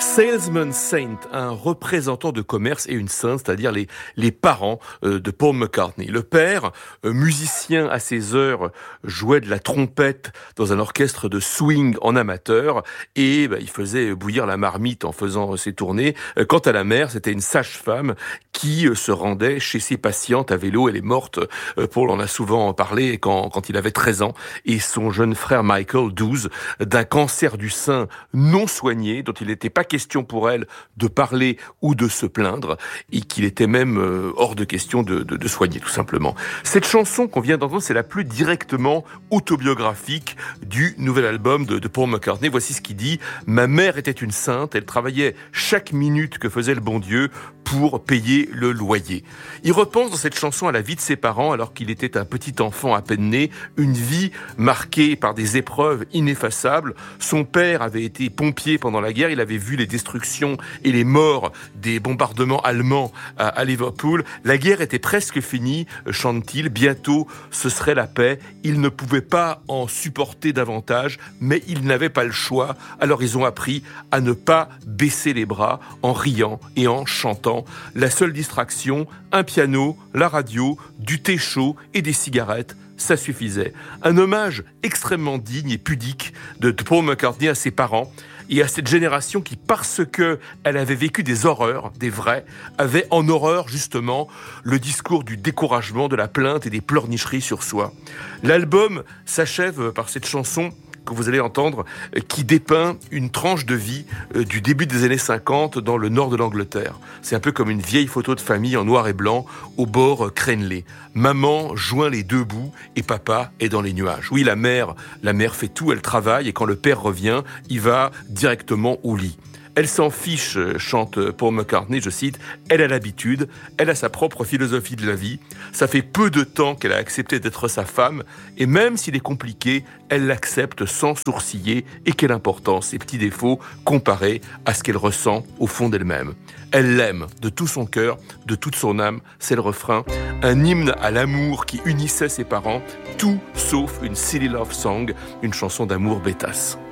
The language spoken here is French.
Salesman Saint, un représentant de commerce, et une sainte, c'est-à-dire les parents de Paul McCartney. Le père, musicien à ses heures, jouait de la trompette dans un orchestre de swing en amateur et il faisait bouillir la marmite en faisant ses tournées. Quant à la mère, c'était une sage-femme qui se rendait chez ses patientes à vélo. Elle est morte, Paul en a souvent parlé, quand il avait 13 ans, et son jeune frère Michael, 12, d'un cancer du sein non soigné, dont il n'était pas question pour elle de parler ou de se plaindre, et qu'il était même hors de question de soigner, tout simplement. Cette chanson qu'on vient d'entendre, c'est la plus directement autobiographique du nouvel album de Paul McCartney. Voici ce qu'il dit: « Ma mère était une sainte, elle travaillait chaque minute que faisait le bon Dieu pour payer le loyer. » Il repense dans cette chanson à la vie de ses parents alors qu'il était un petit enfant à peine né, une vie marquée par des épreuves ineffaçables. Son père avait été pompier pendant la guerre, il avait vu les destructions et les morts des bombardements allemands à Liverpool. La guerre était presque finie, chante-t-il, bientôt ce serait la paix. Il ne pouvait pas en supporter davantage, mais il n'avait pas le choix. Alors ils ont appris à ne pas baisser les bras en riant et en chantant. La seule distraction, un piano, la radio, du thé chaud et des cigarettes, ça suffisait. Un hommage extrêmement digne et pudique de Paul McCartney à ses parents et à cette génération qui, parce que elle avait vécu des horreurs, des vraies, avait en horreur justement le discours du découragement, de la plainte et des pleurnicheries sur soi. L'album s'achève par cette chanson que vous allez entendre, qui dépeint une tranche de vie du début des années 50 dans le nord de l'Angleterre. C'est un peu comme une vieille photo de famille en noir et blanc au bord crénelé. Maman joint les deux bouts et papa est dans les nuages. Oui, la mère fait tout, elle travaille, et quand le père revient, il va directement au lit. Elle s'en fiche, chante Paul McCartney, je cite, « Elle a l'habitude, elle a sa propre philosophie de la vie. Ça fait peu de temps qu'elle a accepté d'être sa femme, et même s'il est compliqué, elle l'accepte sans sourciller. Et quelle importance, ses petits défauts, comparés à ce qu'elle ressent au fond d'elle-même. Elle l'aime de tout son cœur, de toute son âme. » C'est le refrain, un hymne à l'amour qui unissait ses parents, tout sauf une silly love song, une chanson d'amour bêtasse.